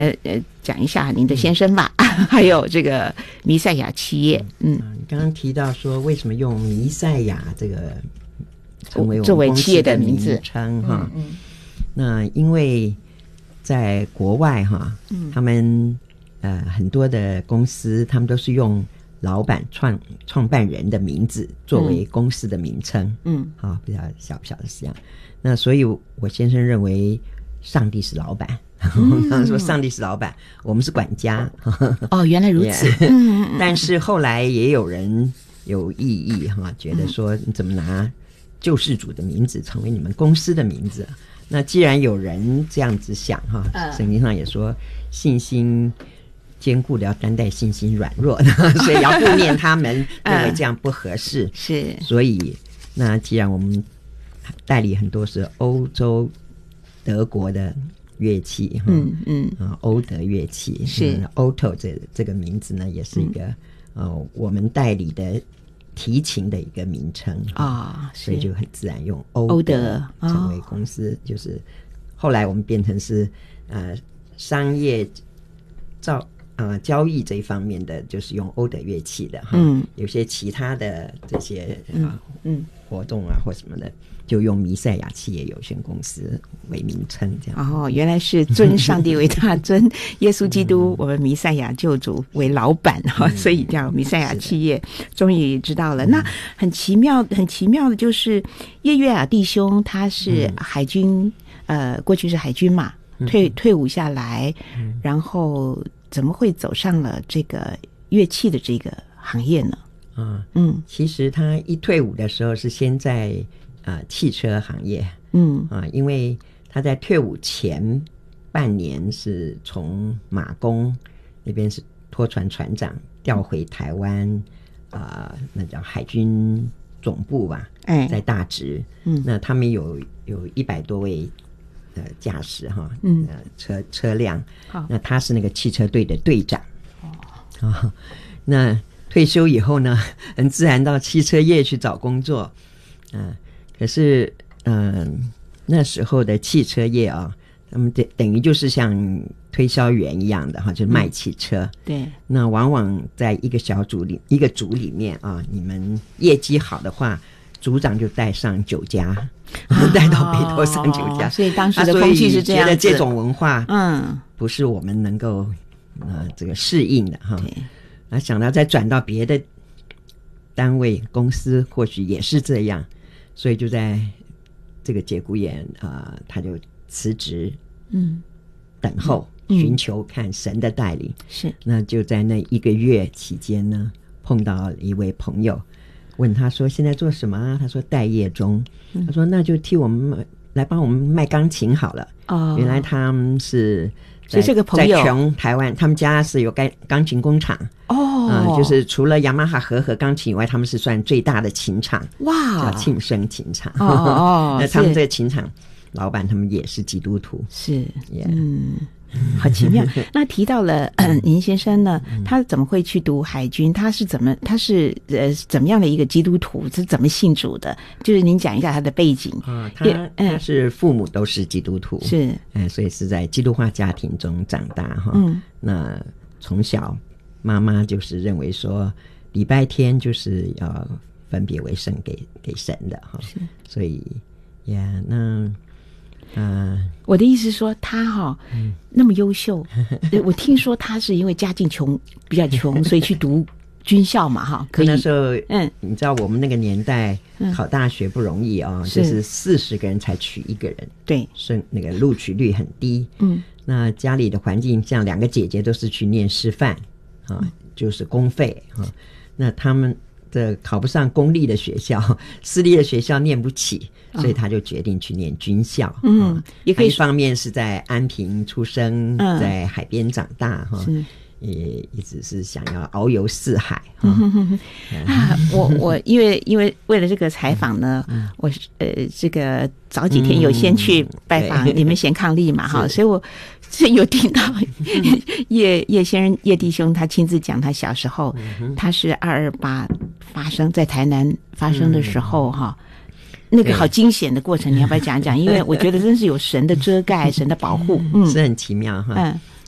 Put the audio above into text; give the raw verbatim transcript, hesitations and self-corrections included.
呃呃，讲一下您的先生吧，嗯、还有这个弥赛亚企业。嗯， 嗯刚刚提到说为什么用弥赛亚这个成为我作为们公司的名字称哈？ 嗯嗯、 那因为在国外哈，嗯、他们呃很多的公司，他们都是用老板创创办人的名字作为公司的名称。嗯，好，比较小小的这样。那所以我先生认为上帝是老板。我刚刚说上帝是老板，我们是管家。 哦，原来如此。 yeah, 但是后来也有人有异议哈，觉得说你怎么拿救世主的名字成为你们公司的名字？那既然有人这样子想哈，圣经上也说信心坚固的要担待信心软弱的，所以要顾念他们，认为这样不合适。 是， 所以那既然我们代理很多是欧洲德国的乐器，嗯嗯啊，欧德乐器是 Otto 这这个名字呢，也是一个、嗯、呃我们代理的提琴的一个名称啊、哦，所以就很自然用欧德成为公司、哦。就是后来我们变成是呃商业造呃交易这一方面的，就是用欧德乐器的哈。嗯，有些其他的这些啊 嗯, 嗯活动啊或什么的，就用弥赛亚企业有限公司为名称，这样。 哦，原来是尊上帝为大，尊耶稣基督、嗯、我们弥赛亚救主为老板哈、嗯，所以叫弥赛亚企业。终于知道了，那很奇妙，很奇妙的就是叶月雅弟兄，他是海军，嗯、呃，过去是海军嘛，退退伍下来、嗯，然后怎么会走上了这个乐器的这个行业呢？ 啊，嗯，其实他一退伍的时候是先在啊、呃、汽车行业，嗯啊，因为他在退伍前半年是从马公那边是拖船船长调回台湾啊、呃，那叫海军总部吧，哎，在大直，嗯，那他们有有一百多位的驾驶哈，嗯，呃、车车辆，好，那他是那个汽车队的队长，哦，啊，那。退休以后呢，很自然到汽车业去找工作，嗯、呃，可是，嗯、呃，那时候的汽车业啊，他们等等于就是像推销员一样的哈，就是卖汽车。嗯、对。那往往在一个小组里，一个组里面啊，你们业绩好的话，组长就带上酒家，带到北头上酒家。哦、 所以当时的风气是这样子。 觉得这种文化，嗯，不是我们能够呃这个适应的哈。对。啊，想到再转到别的单位公司，或许也是这样，所以就在这个节骨眼啊、呃，他就辞职，嗯，等候寻、嗯、求看神的带领。是，那就在那一个月期间呢，碰到一位朋友，问他说：“现在做什么啊？”他说：“待业中。嗯”他说：“那就替我们来帮我们卖钢琴好了。”哦，原来他们是。 所以这个朋友在全台湾，他们家是有钢钢琴工厂哦、呃，就是除了雅马哈和和钢琴以外，他们是算最大的琴厂，哇，叫庆生琴厂。哦哦，那他们这个琴厂老板他们也是基督徒，是， yeah. 嗯， 好奇妙。那提到了、呃、您先生呢，他怎么会去读海军？他是怎么他是呃怎么样的一个基督徒？是怎么信主的？就是您讲一下他的背景啊、呃。他他是父母都是基督徒，是，嗯、呃，所以是在基督化家庭中长大哈。嗯，那从小妈妈就是认为说礼拜天就是要分别为圣给给神的哈，所以呀，那。嗯、uh, 我的意思是说他哈、哦嗯、那么优秀我听说他是因为家境穷比较穷所以去读军校嘛哈，可以那时候嗯，你知道我们那个年代、嗯、考大学不容易哦，是就是四十个人才取一个人，对，是那个录取率很低。嗯，那家里的环境像两个姐姐都是去念师范啊、嗯，就是公费啊，那他们的考不上公立的学校，私立的学校念不起，所以他就决定去念军校。嗯，嗯也可以。一方面是在安平出生，嗯、在海边长大哈，也一直是想要遨游四海。嗯、 啊，我我因为因为为了这个采访呢，嗯、我呃这个早几天有先去拜访你们贤伉俪嘛哈、嗯，所以我是有听到叶叶先生叶弟兄他亲自讲他小时候，嗯、他是二二八发生在台南发生的时候哈。嗯那个好惊险的过程，你要不要讲讲？因为我觉得真是有神的遮盖，神的保护，嗯， 是很奇妙哈。嗯，